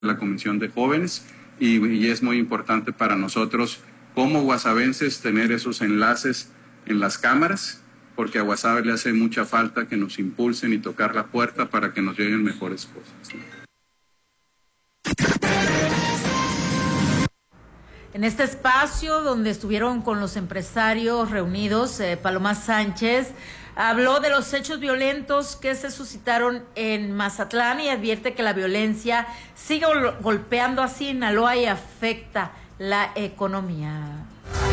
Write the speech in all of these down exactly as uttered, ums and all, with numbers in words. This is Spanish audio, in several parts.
la Comisión de Jóvenes y, y es muy importante para nosotros como guasavenses tener esos enlaces en las cámaras, porque a Guasave le hace mucha falta que nos impulsen y tocar la puerta para que nos lleguen mejores cosas, ¿no? En este espacio donde estuvieron con los empresarios reunidos, eh, Paloma Sánchez habló de los hechos violentos que se suscitaron en Mazatlán y advierte que la violencia sigue gol- golpeando a Sinaloa y afecta la economía.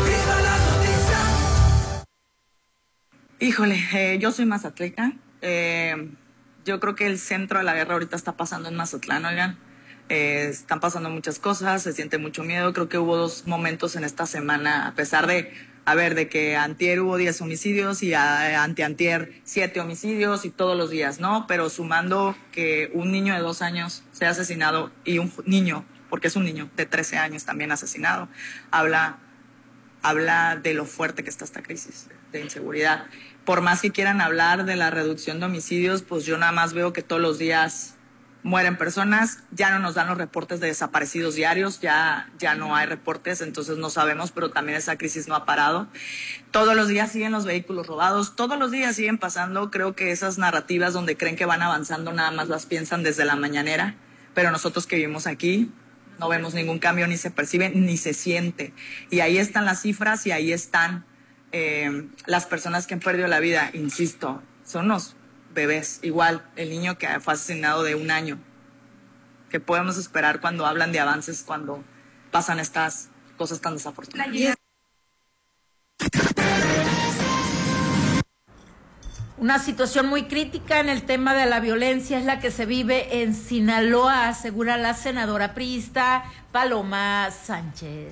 Híjole, eh, yo soy mazatleca. Eh, yo creo que el centro de la guerra ahorita está pasando en Mazatlán, oigan. Eh, están pasando muchas cosas, se siente mucho miedo. Creo que hubo dos momentos en esta semana, a pesar de, a ver, de que antier hubo diez homicidios y a, anteantier siete homicidios y todos los días, ¿no? Pero sumando que un niño de dos años sea asesinado y un niño, porque es un niño de trece años también asesinado, habla, habla de lo fuerte que está esta crisis de inseguridad. Por más que quieran hablar de la reducción de homicidios, pues yo nada más veo que todos los días mueren personas, ya no nos dan los reportes de desaparecidos diarios, ya, ya no hay reportes, entonces no sabemos, pero también esa crisis no ha parado. Todos los días siguen los vehículos robados, todos los días siguen pasando. Creo que esas narrativas donde creen que van avanzando nada más las piensan desde la mañanera, pero nosotros que vivimos aquí no vemos ningún cambio, ni se percibe, ni se siente. Y ahí están las cifras y ahí están eh, las personas que han perdido la vida, insisto, son unos bebés, igual el niño que fue asesinado de un año. ¿Qué podemos esperar cuando hablan de avances, cuando pasan estas cosas tan desafortunadas? Una situación muy crítica en el tema de la violencia es la que se vive en Sinaloa, asegura la senadora priista Paloma Sánchez.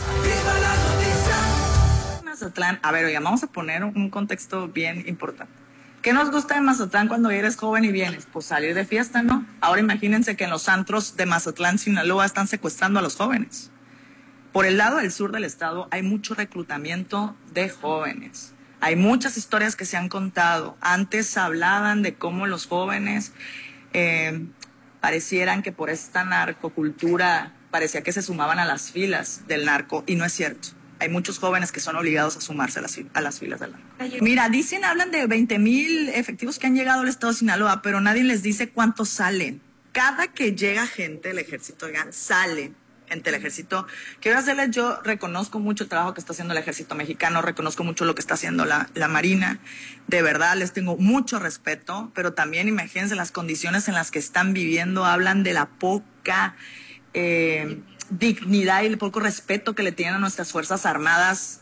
Mazatlán, a ver, oiga, vamos a poner un contexto bien importante. ¿Qué nos gusta de Mazatlán cuando eres joven y vienes? Pues salir de fiesta, ¿no? Ahora imagínense que en los antros de Mazatlán, Sinaloa, están secuestrando a los jóvenes. Por el lado del sur del estado hay mucho reclutamiento de jóvenes. Hay muchas historias que se han contado. Antes hablaban de cómo los jóvenes eh, parecieran que por esta narcocultura parecía que se sumaban a las filas del narco, y no es cierto. Hay muchos jóvenes que son obligados a sumarse a las, a las filas del narco. Mira, dicen, hablan de veinte mil efectivos que han llegado al estado de Sinaloa, pero nadie les dice cuántos salen. Cada que llega gente del ejército, oigan, salen entre el ejército. Quiero hacerles, yo reconozco mucho el trabajo que está haciendo el ejército mexicano, reconozco mucho lo que está haciendo la, la Marina. De verdad, les tengo mucho respeto, pero también imagínense las condiciones en las que están viviendo. Hablan de la poca Eh, dignidad y el poco respeto que le tienen a nuestras Fuerzas Armadas.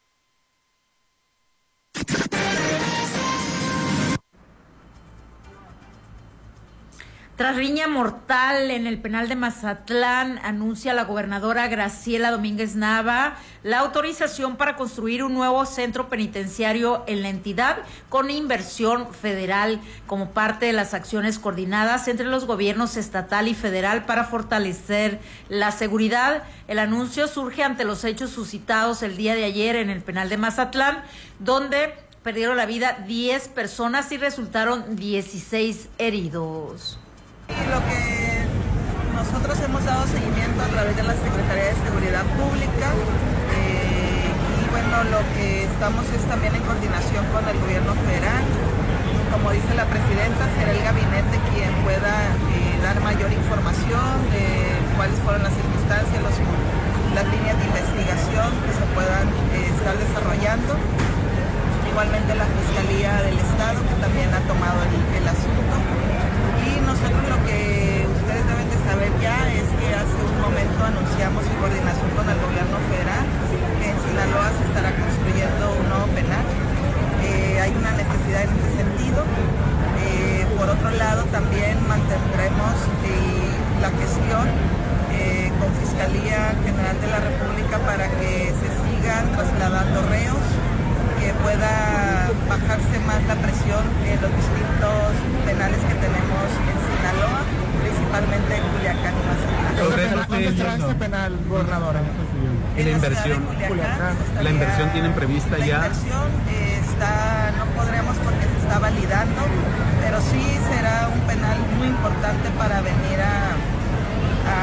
Tras riña mortal en el penal de Mazatlán, anuncia la gobernadora Graciela Domínguez Nava la autorización para construir un nuevo centro penitenciario en la entidad con inversión federal como parte de las acciones coordinadas entre los gobiernos estatal y federal para fortalecer la seguridad. El anuncio surge ante los hechos suscitados el día de ayer en el penal de Mazatlán, donde perdieron la vida diez personas y resultaron dieciséis heridos. Y lo que nosotros hemos dado seguimiento a través de la Secretaría de Seguridad Pública eh, y bueno, lo que estamos es también en coordinación con el gobierno federal. Como dice la presidenta, será el gabinete quien pueda eh, dar mayor información de cuáles fueron las circunstancias, los, las líneas de investigación que se puedan eh, estar desarrollando. Igualmente la Fiscalía del Estado, que también ha tomado el, el asunto. Y nosotros lo que ustedes deben de saber ya es que hace un momento anunciamos en coordinación con el gobierno federal que en Sinaloa se estará construyendo un nuevo penal. Eh, hay una necesidad en ese sentido. Eh, por otro lado, también mantendremos eh, la gestión eh, con Fiscalía General de la República para que se sigan trasladando reos, que pueda bajarse más la presión en los distintos penales que tenemos en Sinaloa, principalmente en Culiacán y Mazatlán. ¿Dónde está este penal, gobernadora? En la la inversión, Culiacán, la inversión tienen prevista la ya. La inversión eh, está, no podremos porque se está validando, pero sí será un penal muy importante para venir a